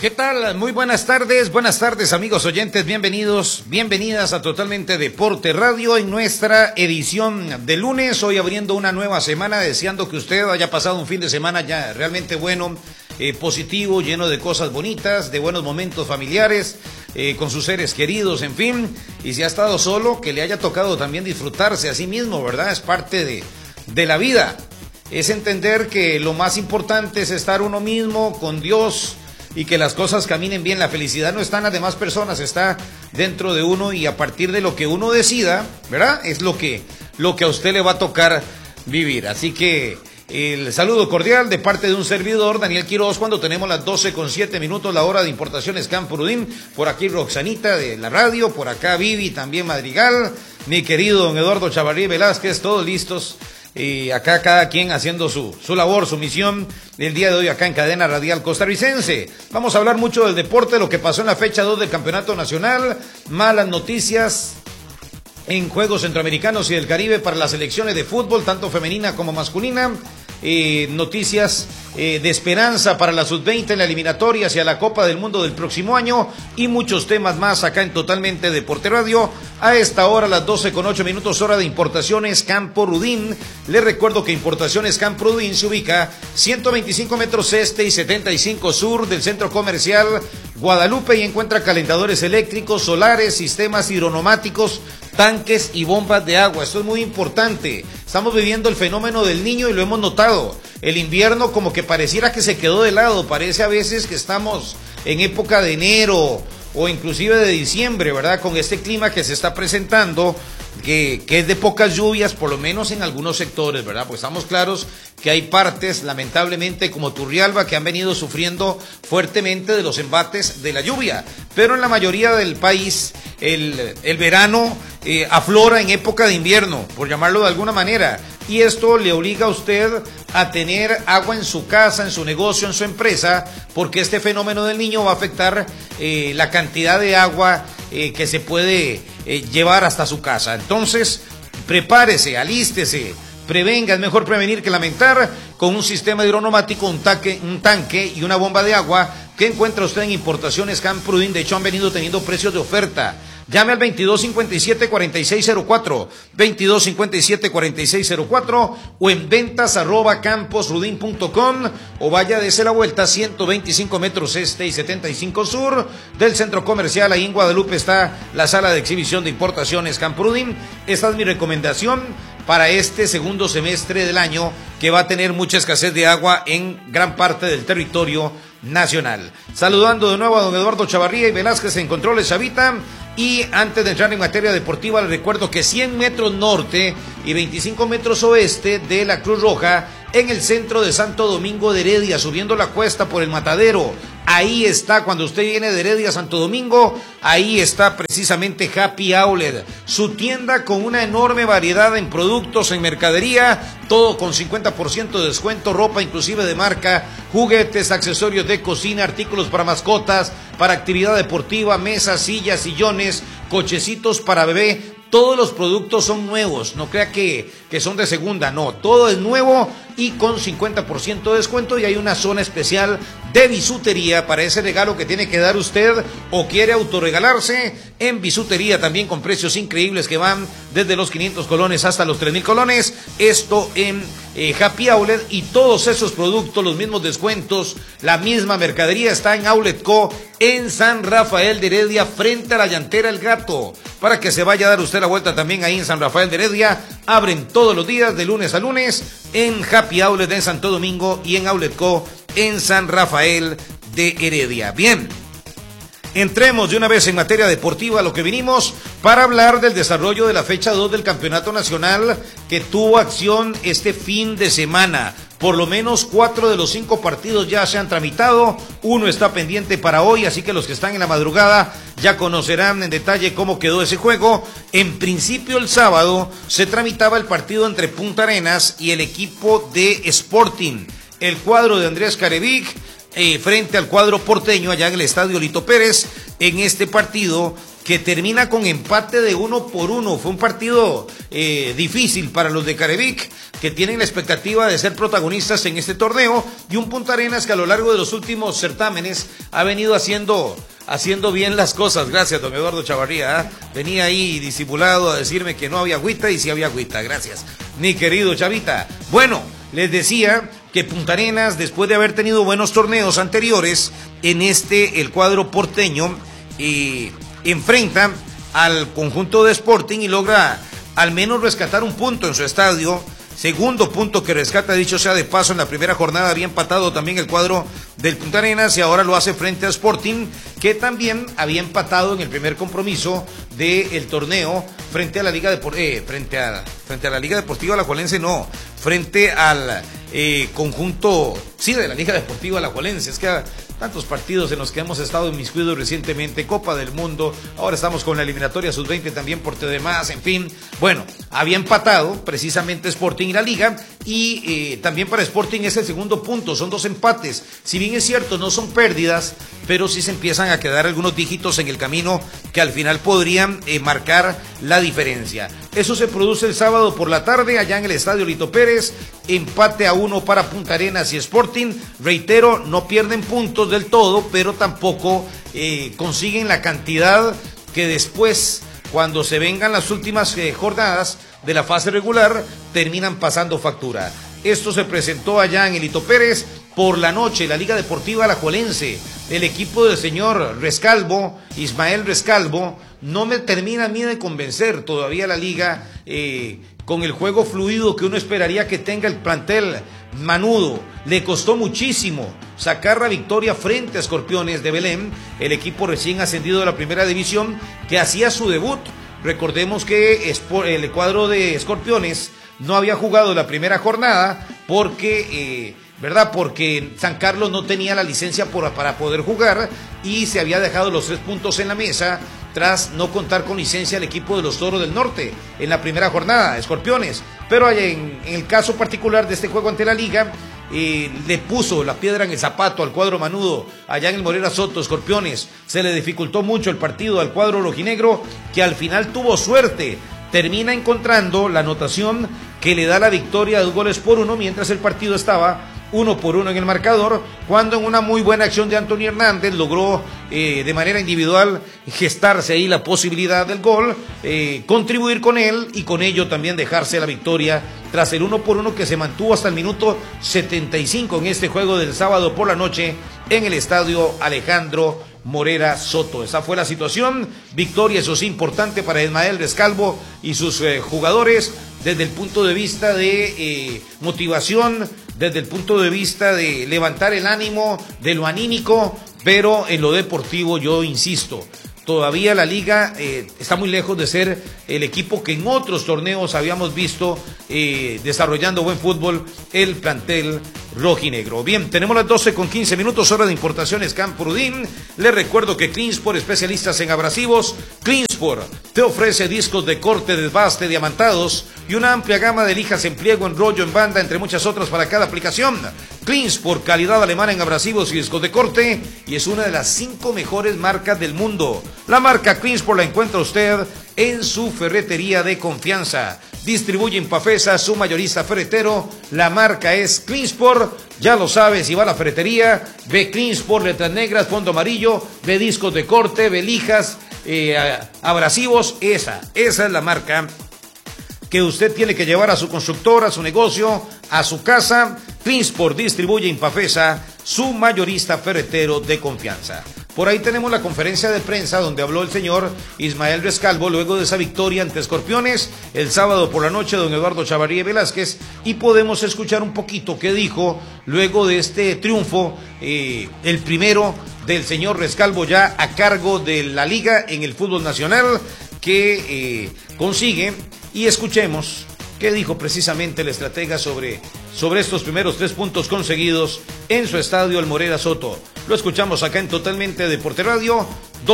¿Qué tal? Muy buenas tardes amigos oyentes, bienvenidas a Totalmente Deporte Radio en nuestra edición de lunes, hoy abriendo una nueva semana, deseando que usted haya pasado un fin de semana ya realmente bueno, positivo, lleno de cosas bonitas, de buenos momentos familiares, con sus seres queridos, en fin, y si ha estado solo, que le haya tocado también disfrutarse a sí mismo, ¿verdad? Es parte de la vida, es entender que lo más importante es estar uno mismo con Dios, y que las cosas caminen bien. La felicidad no está en las demás personas, está dentro de uno, y a partir de lo que uno decida, ¿verdad? Es lo que a usted le va a tocar vivir. Así que el saludo cordial de parte de un servidor, Daniel Quiroz, cuando tenemos las 12:07, la hora de Importaciones Campo Rudín. Por aquí Roxanita de la radio, por acá Vivi, también Madrigal, mi querido don Eduardo Chavarría Velázquez, todos listos. Y acá cada quien haciendo su labor, su misión el día de hoy acá en Cadena Radial Costarricense. Vamos a hablar mucho del deporte, lo que pasó en la fecha 2 del Campeonato Nacional, malas noticias en Juegos Centroamericanos y del Caribe para las selecciones de fútbol, tanto femenina como masculina, noticias de esperanza para la Sub-20 en la eliminatoria hacia la Copa del Mundo del próximo año y muchos temas más acá en Totalmente Deporte Radio. A esta hora, las 12:08, hora de Importaciones Campo Rudín. Les recuerdo que Importaciones Campo Rudín se ubica 125 metros este y 75 sur del Centro Comercial Guadalupe y encuentra calentadores eléctricos, solares, sistemas hidronomáticos, tanques y bombas de agua. Esto es muy importante. Estamos viviendo el fenómeno del Niño y lo hemos notado. El invierno como que pareciera que se quedó de lado. Parece a veces que estamos en época de enero o inclusive de diciembre, ¿verdad? Con este clima que se está presentando, que es de pocas lluvias, por lo menos en algunos sectores, ¿verdad? Pues estamos claros que hay partes, lamentablemente, como Turrialba, que han venido sufriendo fuertemente de los embates de la lluvia. Pero en la mayoría del país, el verano aflora en época de invierno, por llamarlo de alguna manera. Y esto le obliga a usted a tener agua en su casa, en su negocio, en su empresa, porque este fenómeno del Niño va a afectar la cantidad de agua que se puede llevar hasta su casa. Entonces, prepárese, alístese, prevenga, es mejor prevenir que lamentar, con un sistema hidronomático, un tanque y una bomba de agua que encuentra usted en Importaciones Campo Rudín. De hecho, han venido teniendo precios de oferta. Llame al 2257-4604, 2257-4604 o en ventas@camposrudin.com o vaya desde la vuelta 125 metros este y 75 sur del Centro Comercial. Ahí en Guadalupe está la sala de exhibición de Importaciones Campo Rudín. Esta es mi recomendación para este segundo semestre del año, que va a tener mucha escasez de agua en gran parte del territorio nacional. Saludando de nuevo a don Eduardo Chavarría y Velázquez en Controles Chavita. Y antes de entrar en materia deportiva, les recuerdo que 100 metros norte y 25 metros oeste de la Cruz Roja, en el centro de Santo Domingo de Heredia, subiendo la cuesta por el Matadero. Ahí está, cuando usted viene de Heredia a Santo Domingo, ahí está precisamente Happy Outlet, su tienda con una enorme variedad en productos, en mercadería, todo con 50% de descuento, ropa inclusive de marca, juguetes, accesorios de cocina, artículos para mascotas, para actividad deportiva, mesas, sillas, sillones, cochecitos para bebé. Todos los productos son nuevos, no crea que son de segunda, no, todo es nuevo y con 50% de descuento, y hay una zona especial de bisutería para ese regalo que tiene que dar usted o quiere autorregalarse en bisutería, también con precios increíbles que van desde los 500 colones hasta los 3,000 colones, esto en Happy Outlet, y todos esos productos, los mismos descuentos, la misma mercadería está en Outlet Co. en San Rafael de Heredia, frente a la llantera El Gato, para que se vaya a dar usted la vuelta también ahí en San Rafael de Heredia. Abren todos los días de lunes a lunes en Happy Outlet en Santo Domingo y en Outlet Co. en San Rafael de Heredia. Bien, entremos de una vez en materia deportiva, a lo que vinimos, para hablar del desarrollo de la fecha 2 del Campeonato Nacional, que tuvo acción este fin de semana. Por lo menos 4 de los 5 partidos ya se han tramitado, uno está pendiente para hoy, así que los que están en la madrugada ya conocerán en detalle cómo quedó ese juego. En principio, el sábado se tramitaba el partido entre Punta Arenas y el equipo de Sporting, el cuadro de Andrés Carevic, frente al cuadro porteño allá en el Estadio Lito Pérez. En este partido que termina con empate de 1-1. Fue un partido difícil para los de Carevic, que tienen la expectativa de ser protagonistas en este torneo, y un Punta Arenas que a lo largo de los últimos certámenes ha venido haciendo bien las cosas. Gracias, don Eduardo Chavarría, ¿eh? Venía ahí disimulado a decirme que no había agüita, y sí había agüita. Gracias, mi querido Chavita. Bueno, les decía que Punta Arenas, después de haber tenido buenos torneos anteriores, en el cuadro porteño enfrenta al conjunto de Sporting y logra al menos rescatar un punto en su estadio. Segundo punto que rescata, dicho sea de paso, en la primera jornada había empatado también el cuadro del Punta Arenas, y ahora lo hace frente a Sporting, que también había empatado en el primer compromiso del torneo frente a la Liga frente a la Liga Deportiva Alajuelense, no, frente al conjunto, sí, de la Liga Deportiva Alajuelense. Es que tantos partidos en los que hemos estado inmiscuidos recientemente, Copa del Mundo, ahora estamos con la eliminatoria sub-20 también por TDMás, en fin. Bueno, había empatado precisamente Sporting y la Liga, y también para Sporting es el segundo punto, son 2 empates. Si bien es cierto, no son pérdidas, pero sí se empiezan a quedar algunos dígitos en el camino que al final podrían marcar la diferencia. Eso se produce el sábado por la tarde allá en el Estadio Lito Pérez, empate a 1 para Punta Arenas y Sporting. Reitero, no pierden puntos del todo, pero tampoco consiguen la cantidad que después, cuando se vengan las últimas jornadas de la fase regular, terminan pasando factura. Esto se presentó allá en el Lito Pérez por la noche. La Liga Deportiva Alajuelense, el equipo del señor Rescalvo, Ismael Rescalvo, no me termina a mí de convencer todavía la liga, con el juego fluido que uno esperaría que tenga el plantel manudo. Le costó muchísimo sacar la victoria frente a Escorpiones de Belén, el equipo recién ascendido de la primera división, que hacía su debut. Recordemos que el cuadro de Escorpiones no había jugado la primera jornada porque San Carlos no tenía la licencia para poder jugar, y se había dejado los 3 puntos en la mesa tras no contar con licencia el equipo de los Toros del Norte en la primera jornada, Escorpiones. Pero en el caso particular de este juego ante la Liga, le puso la piedra en el zapato al cuadro manudo allá en el Morera Soto. Escorpiones se le dificultó mucho el partido al cuadro rojinegro, que al final tuvo suerte, termina encontrando la anotación que le da la victoria de 2-1, mientras el partido estaba 1-1 en el marcador, cuando en una muy buena acción de Antonio Hernández logró de manera individual gestarse ahí la posibilidad del gol, contribuir con él y con ello también dejarse la victoria tras el 1-1 que se mantuvo hasta el minuto 75 en este juego del sábado por la noche en el estadio Alejandro Morera Soto. Esa fue la situación. Victoria, eso sí, importante para Ismael Rescalvo y sus jugadores desde el punto de vista de motivación, desde el punto de vista de levantar el ánimo, de lo anímico, pero en lo deportivo yo insisto, todavía la liga está muy lejos de ser el equipo que en otros torneos habíamos visto desarrollando buen fútbol, el plantel rojinegro. Bien, tenemos las 12:15, hora de importaciones Campurudín. Les recuerdo que Cleansport, especialistas en abrasivos. Cleansport te ofrece discos de corte, desbaste, diamantados y una amplia gama de lijas en pliego, en rollo, en banda, entre muchas otras para cada aplicación. Cleansport, calidad alemana en abrasivos y discos de corte, y es una de las 5 mejores marcas del mundo. La marca Cleansport la encuentra usted en su ferretería de confianza. Distribuye en Pafesa, su mayorista ferretero. La marca es Cleansport. Ya lo sabes, si va a la ferretería, ve Cleansport, letras negras, fondo amarillo, ve discos de corte, ve lijas, abrasivos. Esa es la marca que usted tiene que llevar a su constructor, a su negocio, a su casa. Cleansport distribuye en Pafesa, su mayorista ferretero de confianza. Por ahí tenemos la conferencia de prensa donde habló el señor Ismael Rescalvo luego de esa victoria ante Escorpiones el sábado por la noche, don Eduardo Chavarría Velázquez, y podemos escuchar un poquito qué dijo luego de este triunfo, el primero del señor Rescalvo ya a cargo de la liga en el fútbol nacional que consigue, y escuchemos qué dijo precisamente el estratega sobre estos primeros 3 puntos conseguidos en su estadio el Morera Soto. Lo escuchamos acá en Totalmente Deporte Radio,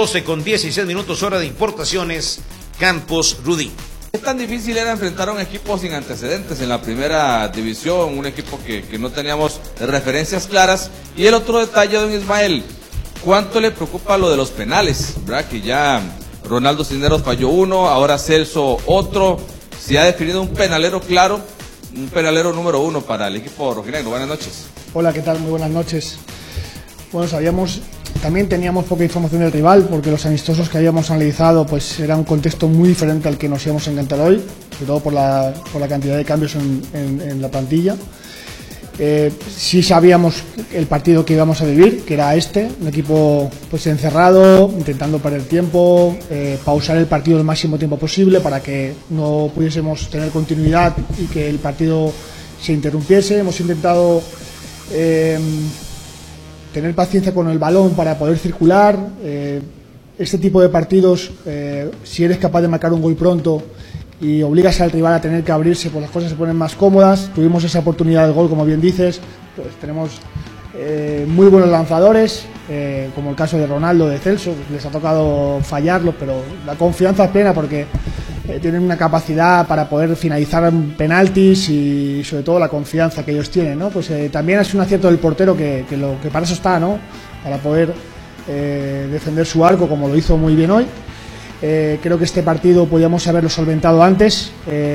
12:16, hora de importaciones Campos Rudí. ¿Qué tan difícil era enfrentar a un equipo sin antecedentes en la primera división? Un equipo que no teníamos referencias claras. Y el otro detalle, don Ismael, ¿cuánto le preocupa lo de los penales? ¿Verdad? Que ya Ronaldo Cisneros falló uno, ahora Celso otro. Se ha definido un penalero claro, un penalero número 1 para el equipo rojinegro. Buenas noches. Hola, ¿qué tal? Muy buenas noches. Bueno, también teníamos poca información del rival, porque los amistosos que habíamos analizado pues era un contexto muy diferente al que nos íbamos a encontrar hoy, sobre todo por la cantidad de cambios en la plantilla. Sí sabíamos el partido que íbamos a vivir, que era un equipo pues encerrado, intentando perder tiempo, pausar el partido el máximo tiempo posible para que no pudiésemos tener continuidad y que el partido se interrumpiese. Hemos intentado tener paciencia con el balón para poder circular. Este tipo de partidos, si eres capaz de marcar un gol pronto y obligas al rival a tener que abrirse, pues las cosas se ponen más cómodas. Tuvimos esa oportunidad del gol, como bien dices, pues tenemos muy buenos lanzadores, como el caso de Ronaldo, de Celso, les ha tocado fallarlo, pero la confianza es plena porque tienen una capacidad para poder finalizar penaltis y sobre todo la confianza que ellos tienen, ¿no? Pues también es un acierto del portero que para eso está, ¿no? Para poder defender su arco, como lo hizo muy bien hoy. Creo que este partido podíamos haberlo solventado antes,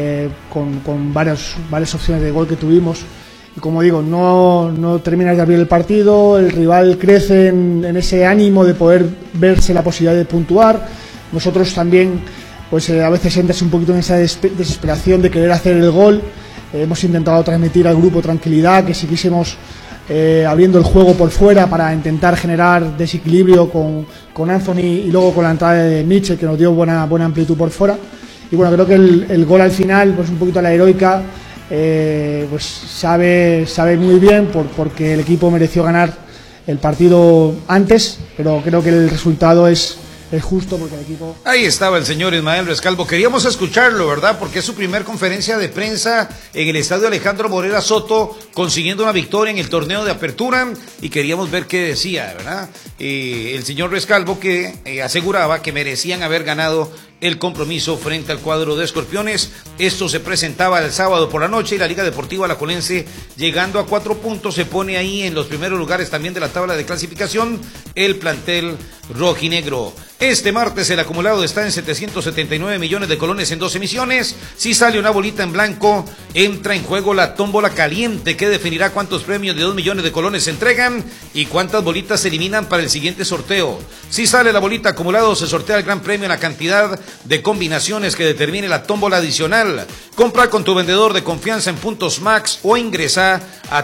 con varias opciones de gol que tuvimos. Y como digo, no terminas de abrir el partido, el rival crece en ese ánimo de poder verse la posibilidad de puntuar. Nosotros también, pues a veces entras un poquito en esa desesperación de querer hacer el gol. Hemos intentado transmitir al grupo tranquilidad, que si quisiéramos abriendo el juego por fuera para intentar generar desequilibrio con Anthony y luego con la entrada de Mitchell, que nos dio buena amplitud por fuera. Y bueno, creo que el gol al final, pues un poquito a la heroica, pues sabe muy bien porque el equipo mereció ganar el partido antes, pero creo que el resultado es justo porque el equipo... Ahí estaba el señor Ismael Rescalvo. Queríamos escucharlo, ¿verdad? Porque es su primer conferencia de prensa en el estadio Alejandro Morera Soto, consiguiendo una victoria en el torneo de apertura, y queríamos ver qué decía, ¿verdad? El señor Rescalvo, que aseguraba que merecían haber ganado el compromiso frente al cuadro de Escorpiones. Esto se presentaba el sábado por la noche y la Liga Deportiva Alajuelense, llegando a 4 puntos, se pone ahí en los primeros lugares también de la tabla de clasificación el plantel rojinegro. Este martes el acumulado está en 779 millones de colones en 2 emisiones. Si sale una bolita en blanco, entra en juego la tómbola caliente, que definirá cuántos premios de 2 millones de colones se entregan y cuántas bolitas se eliminan para el siguiente sorteo. Si sale la bolita acumulado, se sortea el gran premio en la cantidad de combinaciones que determine la tómbola adicional. Compra con tu vendedor de confianza en Puntos Max o ingresa a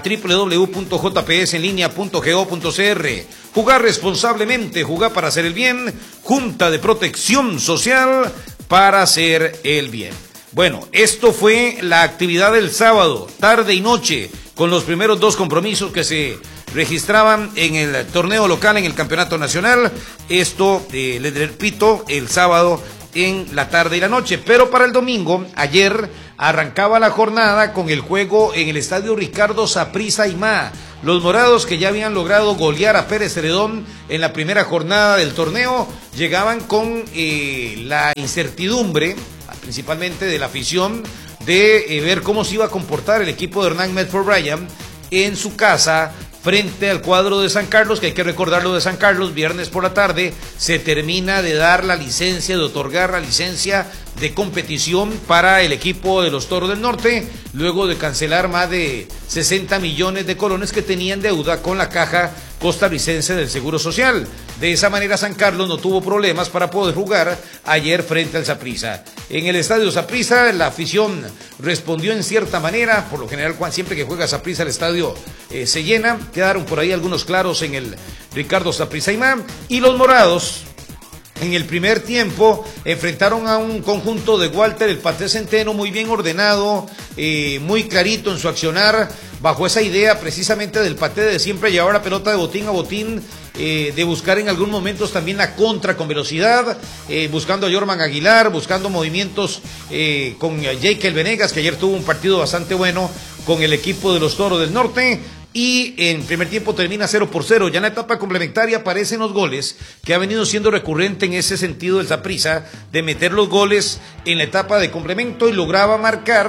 www.jpsenlinea.go.cr. Jugar responsablemente, jugar para hacer el bien. Junta de Protección Social para hacer el bien. Bueno, esto fue la actividad del sábado, tarde y noche, con los primeros 2 compromisos que se registraban en el torneo local, en el campeonato nacional. Esto, les repito, el sábado en la tarde y la noche. Pero para el domingo, ayer, arrancaba la jornada con el juego en el estadio Ricardo Saprissa Aimá. Los morados, que ya habían logrado golear a Pérez Celedón en la primera jornada del torneo, llegaban con la incertidumbre, principalmente de la afición, de ver cómo se iba a comportar el equipo de Hernán Medford Bryan en su casa frente al cuadro de San Carlos, que hay que recordarlo de San Carlos, viernes por la tarde se termina de dar la licencia, de otorgar la licencia de competición para el equipo de los Toros del Norte, luego de cancelar más de 60 millones de colones que tenían deuda con la Caja Costarricense del Seguro Social. De esa manera San Carlos no tuvo problemas para poder jugar ayer frente al Saprissa. En el estadio Saprissa la afición respondió en cierta manera, por lo general siempre que juega Saprissa el estadio se llena. Quedaron por ahí algunos claros en el Ricardo Saprissa Aimá, y los morados en el primer tiempo enfrentaron a un conjunto de Walter el Paté Centeno muy bien ordenado, muy clarito en su accionar, bajo esa idea precisamente del Paté de siempre llevar la pelota de botín a botín, de buscar en algunos momentos también la contra con velocidad, buscando a Jorman Aguilar, buscando movimientos con Jekyll Venegas, que ayer tuvo un partido bastante bueno con el equipo de los Toros del Norte. Y en primer tiempo termina 0-0. Ya en la etapa complementaria aparecen los goles, que ha venido siendo recurrente en ese sentido el Saprissa, de meter los goles en la etapa de complemento, y lograba marcar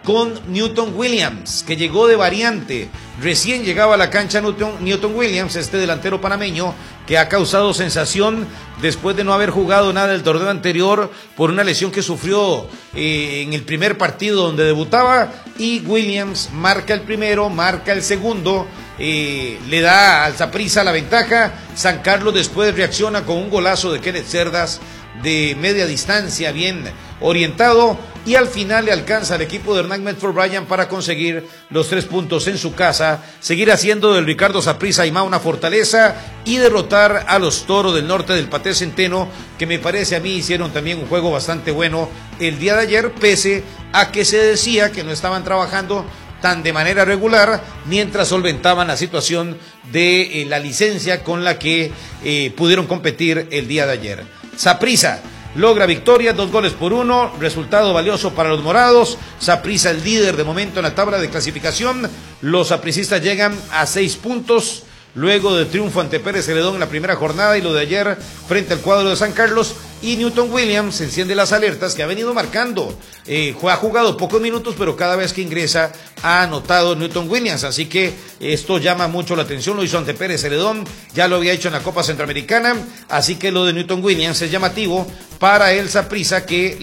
con Newton Williams, que llegó de variante. Recién llegaba a la cancha Newton Williams, este delantero panameño, que ha causado sensación después de no haber jugado nada del torneo anterior por una lesión que sufrió en el primer partido donde debutaba, y Williams marca el primero, marca el segundo, le da al Saprissa la ventaja. San Carlos después reacciona con un golazo de Kenneth Cerdas de media distancia, bien orientado, y al final le alcanza al equipo de Hernán Medford Bryan para conseguir los 3 puntos en su casa, seguir haciendo del Ricardo Saprissa Aimá una fortaleza y derrotar a los Toros del Norte del Paté Centeno, que me parece a mí hicieron también un juego bastante bueno el día de ayer, pese a que se decía que no estaban trabajando tan de manera regular mientras solventaban la situación de la licencia con la que pudieron competir el día de ayer. Saprissa logra victoria, 2-1, resultado valioso para los morados. Saprissa el líder de momento en la tabla de clasificación. Los sapricistas llegan a 6 puntos luego de triunfo ante Pérez Celedón en la primera jornada y lo de ayer frente al cuadro de San Carlos. Y Newton Williams enciende las alertas, que ha venido marcando, ha jugado pocos minutos, pero cada vez que ingresa ha anotado Newton Williams, así que esto llama mucho la atención. Lo hizo ante Pérez Celedón, ya lo había hecho en la Copa Centroamericana, así que lo de Newton Williams es llamativo para el Saprissa, que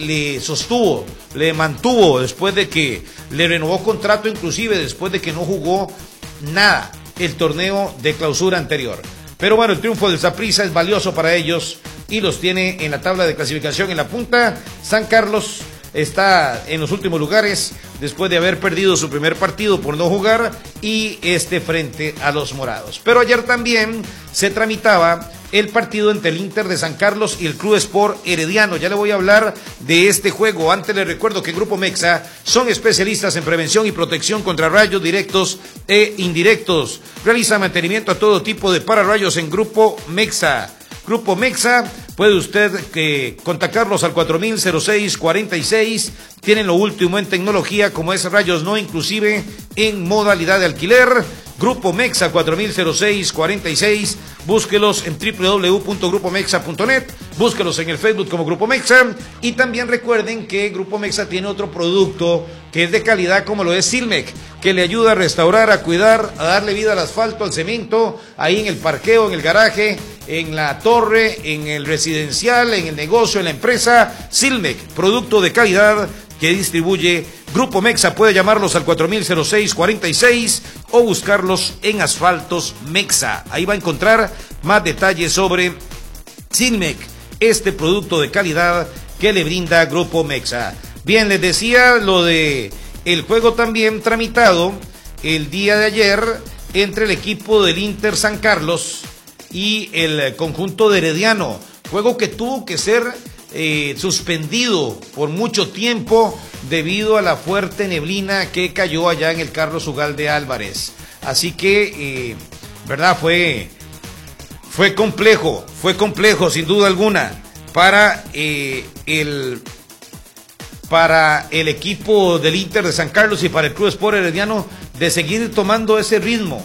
le mantuvo después de que le renovó contrato, inclusive después de que no jugó nada el torneo de clausura anterior. Pero bueno, el triunfo del Saprissa es valioso para ellos y los tiene en la tabla de clasificación en la punta. San Carlos está en los últimos lugares después de haber perdido su primer partido por no jugar, y frente a los morados. Pero ayer también se tramitaba el partido entre el Inter de San Carlos y el Club Sport Herediano. Ya le voy a hablar de este juego. Antes les recuerdo que Grupo Mexa son especialistas en prevención y protección contra rayos directos e indirectos. Realiza mantenimiento a todo tipo de pararrayos en Grupo Mexa. Grupo Mexa, puede usted contactarlos al 4006-46, tienen lo último en tecnología como es rayos no inclusive en modalidad de alquiler. Grupo Mexa 4006-46, búsquelos en www.grupomexa.net, búsquelos en el Facebook como Grupo Mexa, y también recuerden que Grupo Mexa tiene otro producto que es de calidad como lo es Silmec, que le ayuda a restaurar, a cuidar, a darle vida al asfalto, al cemento, ahí en el parqueo, en el garaje, en la torre, en el residencial, en el negocio, en la empresa. Silmec, producto de calidad que distribuye Grupo Mexa. Puede llamarlos al 4006-46 o buscarlos en Asfaltos Mexa. Ahí va a encontrar más detalles sobre Silmec, este producto de calidad que le brinda Grupo Mexa. Bien, les decía lo de el juego también tramitado el día de ayer entre el equipo del Inter San Carlos y el conjunto de Herediano. Juego que tuvo que ser suspendido por mucho tiempo debido a la fuerte neblina que cayó allá en el Carlos Ugalde Álvarez. Así que, verdad, fue complejo sin duda alguna para el equipo del Inter de San Carlos y para el Club Sport Herediano de seguir tomando ese ritmo,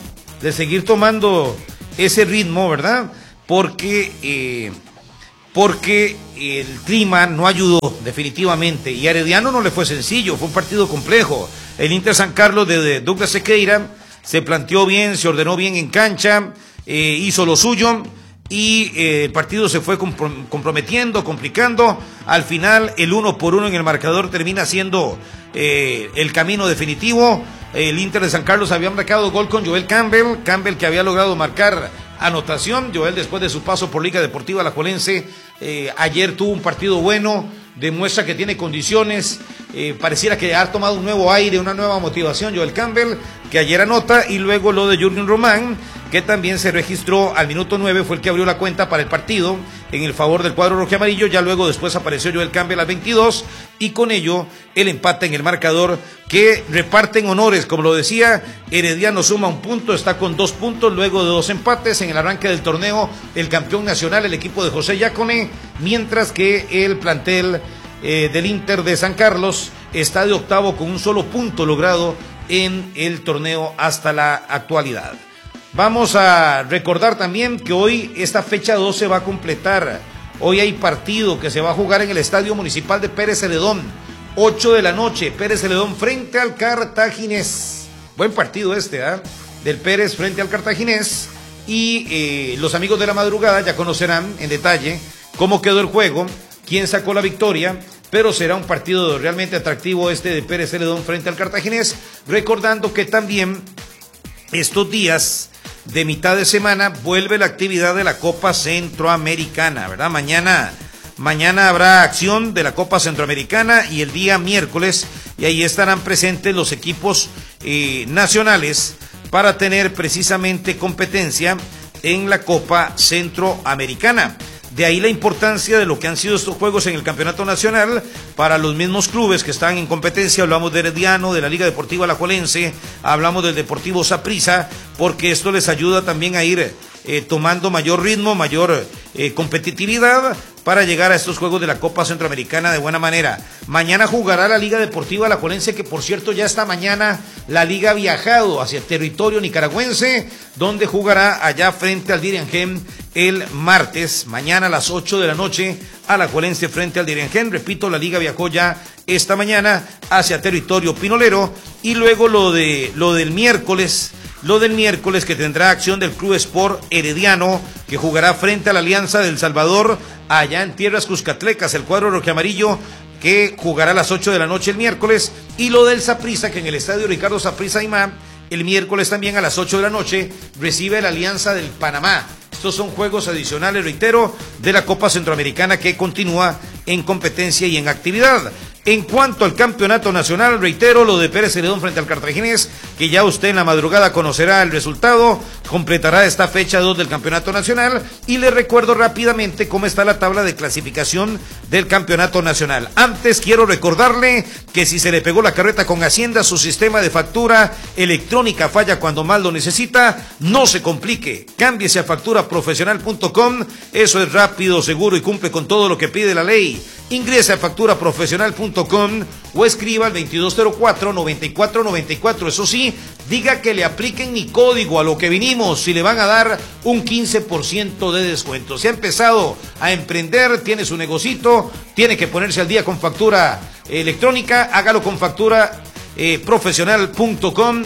¿verdad? Porque el clima no ayudó definitivamente y a Herediano no le fue sencillo, fue un partido complejo. El Inter San Carlos de Douglas Sequeira se planteó bien, se ordenó bien en cancha, hizo lo suyo y el partido se fue comprometiendo, complicando. Al final el 1-1 en el marcador termina siendo el camino definitivo. El Inter de San Carlos había marcado gol con Joel Campbell que había logrado marcar anotación. Joel, después de su paso por Liga Deportiva Alajuelense, ayer tuvo un partido bueno, demuestra que tiene condiciones, pareciera que ha tomado un nuevo aire, una nueva motivación Joel Campbell, que ayer anota. Y luego lo de Jürgen Román, que también se registró al minuto 9, fue el que abrió la cuenta para el partido en el favor del cuadro rojiamarillo. Ya luego después apareció Joel Campbell al 22 y con ello el empate en el marcador, que reparten honores. Como lo decía, Herediano suma un punto, está con 2 puntos luego de 2 empates. En el arranque del torneo, el campeón nacional, el equipo de José Yacone, mientras que el plantel del Inter de San Carlos está de octavo con un solo punto logrado en el torneo hasta la actualidad. Vamos a recordar también que hoy esta fecha 2 se va a completar. Hoy hay partido que se va a jugar en el Estadio Municipal de Pérez Celedón. 8 de la noche, Pérez Celedón frente al Cartaginés. Buen partido este, del Pérez frente al Cartaginés. Y los amigos de la madrugada ya conocerán en detalle cómo quedó el juego, quién sacó la victoria, pero será un partido realmente atractivo este de Pérez Celedón frente al Cartaginés, recordando que también estos días de mitad de semana vuelve la actividad de la Copa Centroamericana, ¿verdad? Mañana habrá acción de la Copa Centroamericana y el día miércoles, y ahí estarán presentes los equipos nacionales para tener precisamente competencia en la Copa Centroamericana. De ahí la importancia de lo que han sido estos juegos en el campeonato nacional para los mismos clubes que están en competencia. Hablamos de Herediano, de la Liga Deportiva Alajuelense, hablamos del Deportivo Saprissa, porque esto les ayuda también a ir tomando mayor ritmo, mayor competitividad para llegar a estos juegos de la Copa Centroamericana de buena manera. Mañana jugará la Liga Deportiva Alajuelense, que por cierto ya esta mañana la Liga ha viajado hacia el territorio nicaragüense, donde jugará allá frente al Diriangén el martes, mañana a las 8 de la noche, Alajuelense frente al Diriangén. Repito, la Liga viajó ya esta mañana hacia territorio pinolero. Y luego lo del miércoles que tendrá acción del Club Sport Herediano, que jugará frente a la Alianza del Salvador allá en tierras cuscatlecas, el cuadro rojiamarillo, que jugará a las 8 de la noche el miércoles. Y lo del Saprissa, que en el estadio Ricardo Saprissa Aymá, el miércoles también a las 8 de la noche recibe la Alianza del Panamá. Estos son juegos adicionales, reitero, de la Copa Centroamericana, que continúa en competencia y en actividad. En cuanto al campeonato nacional, reitero lo de Pérez Celedón frente al Cartaginés, que ya usted en la madrugada conocerá el resultado, completará esta fecha 2 del campeonato nacional, y le recuerdo rápidamente cómo está la tabla de clasificación del campeonato nacional. Antes quiero recordarle que si se le pegó la carreta con Hacienda, su sistema de factura electrónica falla cuando más lo necesita, no se complique, cámbiese a facturaprofesional.com, eso es rápido, seguro y cumple con todo lo que pide la ley. Ingrese a facturaprofesional.com o escriba al 2204-9494. Eso sí, diga que le apliquen mi código a lo que vinimos, si le van a dar un 15% de descuento. Si ha empezado a emprender, tiene su negocito, tiene que ponerse al día con factura electrónica, hágalo con factura profesional.com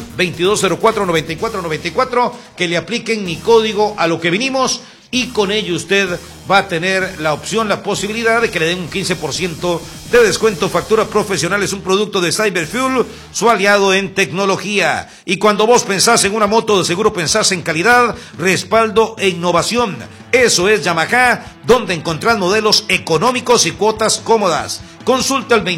2204-9494, que le apliquen mi código a lo que vinimos, y con ello usted va a tener la opción, la posibilidad de que le den un 15% de descuento. Factura Profesional es un producto de Cyberfuel, su aliado en tecnología. Y cuando vos pensás en una moto, de seguro pensás en calidad, respaldo e innovación. Eso es Yamaha, donde encontrás modelos económicos y cuotas cómodas. Consulta al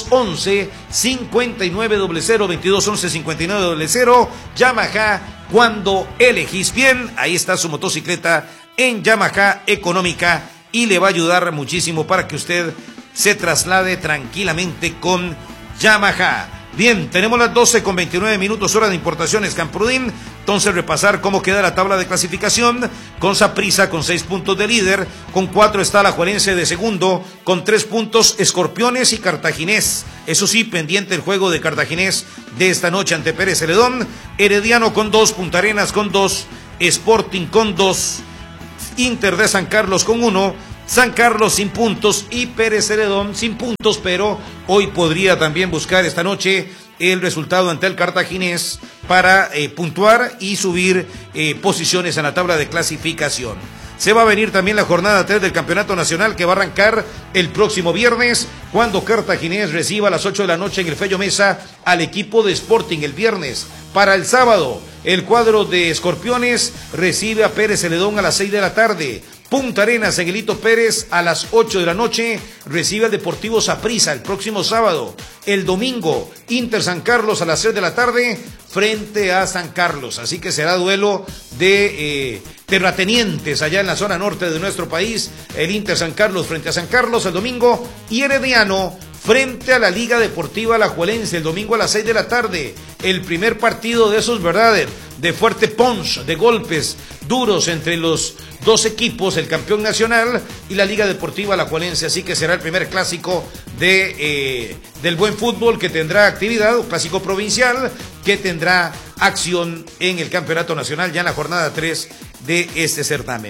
2211-5900, 2211-5900, Yamaha, cuando elegís bien. Ahí está su motocicleta en Yamaha económica, y le va a ayudar muchísimo para que usted se traslade tranquilamente con Yamaha. Bien, tenemos las 12:29, hora de importaciones Camprodin. Entonces, repasar cómo queda la tabla de clasificación, con Saprissa con 6 puntos de líder, con 4 está Alajuelense de segundo, con 3 puntos Escorpiones y Cartaginés. Eso sí, pendiente el juego de Cartaginés de esta noche ante Pérez Celedón. Herediano con 2, Punta Arenas con 2, Sporting con 2, Inter de San Carlos con 1, San Carlos sin puntos y Pérez Celedón sin puntos, pero hoy podría también buscar esta noche el resultado ante el Cartaginés para puntuar y subir posiciones en la tabla de clasificación. Se va a venir también la jornada 3 del Campeonato Nacional, que va a arrancar el próximo viernes, cuando Cartaginés reciba a las 8 de la noche en el Fello Mesa al equipo de Sporting. El viernes, para el sábado, el cuadro de Escorpiones recibe a Pérez Celedón a las 6 de la tarde. Punta Arenas, en Elito Pérez, a las 8 de la noche, recibe al Deportivo Saprissa el próximo sábado. El domingo, Inter San Carlos a las 3 de la tarde, frente a San Carlos. Así que será duelo de terratenientes allá en la zona norte de nuestro país. El Inter San Carlos frente a San Carlos el domingo, y Herediano frente a la Liga Deportiva Alajuelense el domingo a las 6 de la tarde. El primer partido de esos, ¿verdad?, de fuerte punch, de golpes duros entre los dos equipos, el campeón nacional y la Liga Deportiva Alajuelense. Así que será el primer clásico del buen fútbol que tendrá actividad, un clásico provincial que tendrá acción en el campeonato nacional ya en la jornada 3 de este certamen.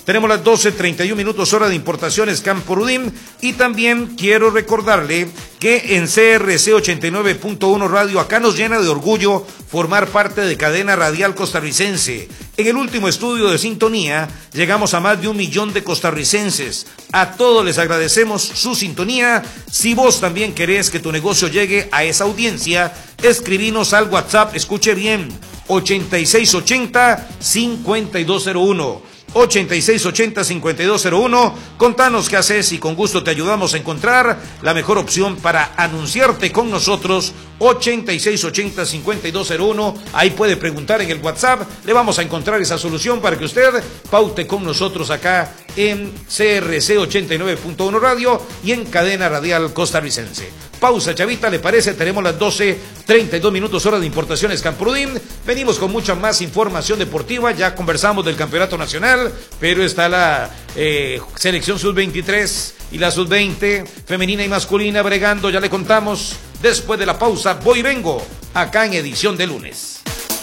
Tenemos las 12:31 minutos, hora de importaciones Camporudín. Y también quiero recordarle que en CRC 89.1 Radio, acá nos llena de orgullo formar parte de Cadena Radial Costarricense. En el último estudio de sintonía llegamos a más de 1 millón de costarricenses. A todos les agradecemos su sintonía. Si vos también querés que tu negocio llegue a esa audiencia, escribinos al WhatsApp, escuche bien, 8680-5201. 8680-5201. Contanos qué haces y con gusto te ayudamos a encontrar la mejor opción para anunciarte con nosotros. 8680-5201. Ahí puede preguntar en el WhatsApp. Le vamos a encontrar esa solución para que usted paute con nosotros acá en CRC 89.1 Radio y en Cadena Radial Costarricense. Pausa, Chavita, ¿le parece? Tenemos las 12:32 minutos, hora de importaciones Camporudín. Venimos con mucha más información deportiva. Ya conversamos del campeonato nacional, pero está la selección sub-23 y la sub-20, femenina y masculina, bregando. Ya le contamos. Después de la pausa, voy y vengo, acá en edición de lunes.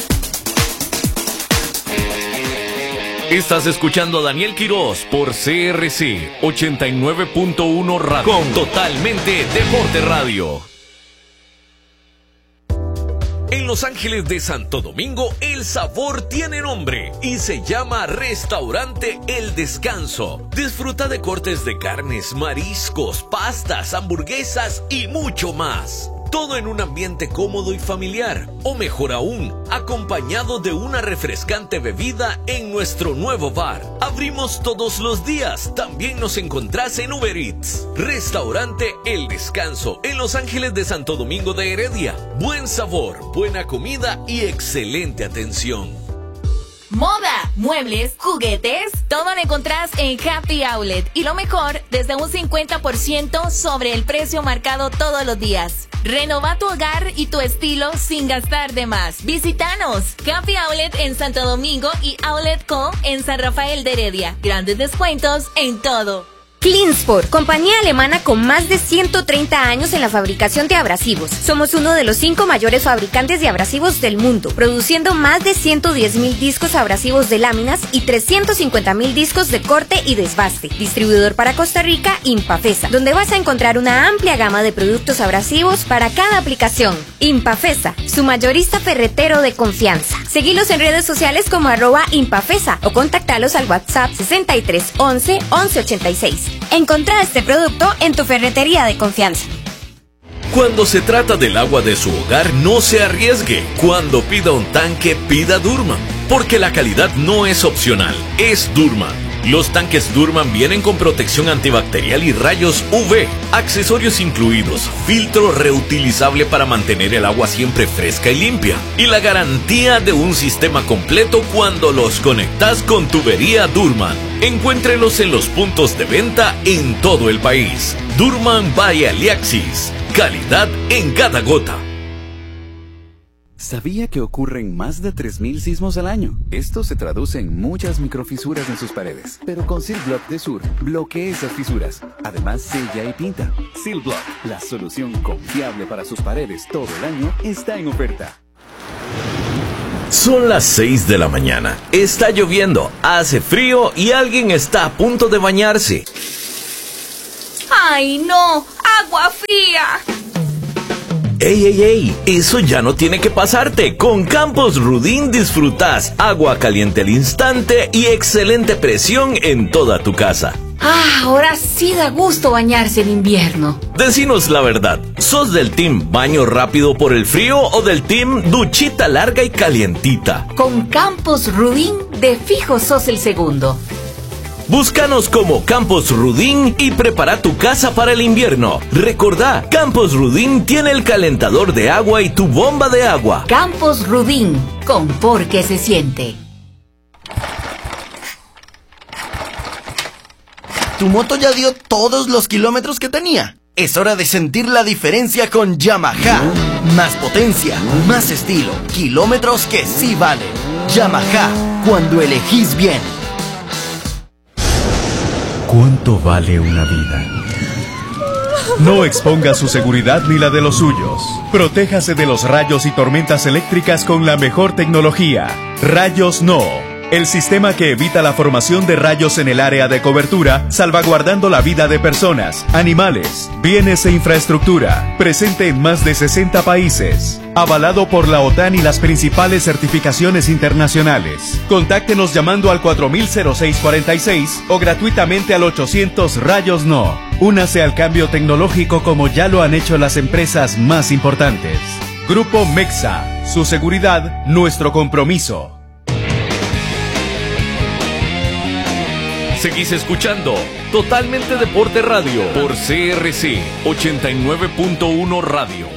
Estás escuchando a Daniel Quirós por CRC 89.1 Radio, con Totalmente Deporte Radio. En Los Ángeles de Santo Domingo, el sabor tiene nombre y se llama Restaurante El Descanso. Disfruta de cortes de carnes, mariscos, pastas, hamburguesas y mucho más. Todo en un ambiente cómodo y familiar, o mejor aún, acompañado de una refrescante bebida en nuestro nuevo bar. Abrimos todos los días, también nos encontrás en Uber Eats. Restaurante El Descanso, en Los Ángeles de Santo Domingo de Heredia. Buen sabor, buena comida y excelente atención. Moda, muebles, juguetes, todo lo encontrás en Happy Outlet. Y lo mejor, desde un 50% sobre el precio marcado todos los días. Renova tu hogar y tu estilo sin gastar de más. Visítanos. Happy Outlet en Santo Domingo y Outlet Co en San Rafael de Heredia. Grandes descuentos en todo. Cleansport, compañía alemana con más de 130 años en la fabricación de abrasivos. Somos uno de los 5 mayores fabricantes de abrasivos del mundo, produciendo más de 110,000 discos abrasivos de láminas y 350,000 discos de corte y desbaste. Distribuidor para Costa Rica, Impafesa, donde vas a encontrar una amplia gama de productos abrasivos para cada aplicación. Impafesa, su mayorista ferretero de confianza. Seguilos en redes sociales como @Impafesa o contactalos al WhatsApp 63 11 11 86. Encontrá este producto en tu ferretería de confianza. Cuando se trata del agua de su hogar, no se arriesgue. Cuando pida un tanque, pida Durman, porque la calidad no es opcional, es Durman. Los tanques Durman vienen con protección antibacterial y rayos UV, accesorios incluidos, filtro reutilizable para mantener el agua siempre fresca y limpia, y la garantía de un sistema completo cuando los conectas con tubería Durman. Encuéntrelos en los puntos de venta en todo el país. Durman by Aliaxis. Calidad en cada gota. ¿Sabía que ocurren más de 3,000 sismos al año? Esto se traduce en muchas microfisuras en sus paredes. Pero con Silblock de Sur, bloquea esas fisuras. Además, sella y pinta. Silblock, la solución confiable para sus paredes todo el año, está en oferta. Son las 6 de la mañana. Está lloviendo, hace frío y alguien está a punto de bañarse. ¡Ay, no! ¡Agua fría! ¡Ey, ey, ey! Eso ya no tiene que pasarte. Con Campos Rudín disfrutás agua caliente al instante y excelente presión en toda tu casa. Ah, ahora sí da gusto bañarse en invierno. Decinos la verdad, ¿sos del team baño rápido por el frío o del team duchita larga y calientita? Con Campos Rudín, de fijo sos el segundo. Búscanos como Campos Rudín y prepara tu casa para el invierno. Recordá, Campos Rudín tiene el calentador de agua y tu bomba de agua. Campos Rudín, confort que se siente. Tu moto ya dio todos los kilómetros que tenía. Es hora de sentir la diferencia con Yamaha. Más potencia, más estilo, kilómetros que sí valen. Yamaha, cuando elegís bien. ¿Cuánto vale una vida? No exponga su seguridad ni la de los suyos. Protéjase de los rayos y tormentas eléctricas con la mejor tecnología. Rayos No. el sistema que evita la formación de rayos en el área de cobertura, salvaguardando la vida de personas, animales, bienes e infraestructura. Presente en más de 60 países. Avalado por la OTAN y las principales certificaciones internacionales. Contáctenos llamando al 400646 o gratuitamente al 800 Rayos No. Únase al cambio tecnológico como ya lo han hecho las empresas más importantes. Grupo Mexa. Su seguridad, nuestro compromiso. Seguís escuchando Totalmente Deporte Radio por CRC 89.1 Radio.